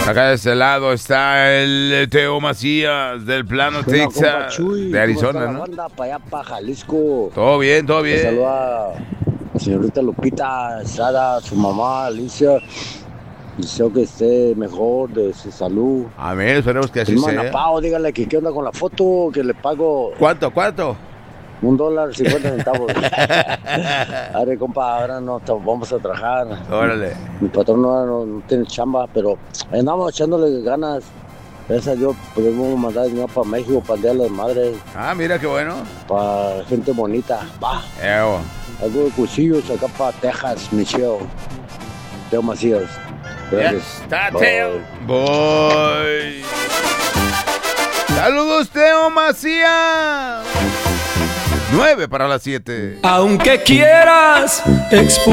Acá de este lado está el Teo Macías del Plano Texas, de Arizona, ¿no? Banda para allá, para Jalisco. Todo bien, todo bien. Saluda a la señorita Lupita Estrada, su mamá Alicia. Deseo que esté mejor de su salud. Amén, esperemos que así Hermana sea. Pau, dígale que qué onda con la foto, que le pago ¿Cuánto? $1.50. Ahora, compa, ahora no vamos a trabajar. Órale. Mi patrón no tiene chamba, pero andamos echándole ganas. Gracias a Dios podemos mandar dinero para México, para el Día de las Madres. Ah, mira qué bueno. Para gente bonita. Va. Algo de cuchillos acá para Texas, Michelle. Teo Macías. Gracias. Está Teo. Voy. Saludos, Teo Macías. 9 para las 7. Aunque quieras expulsar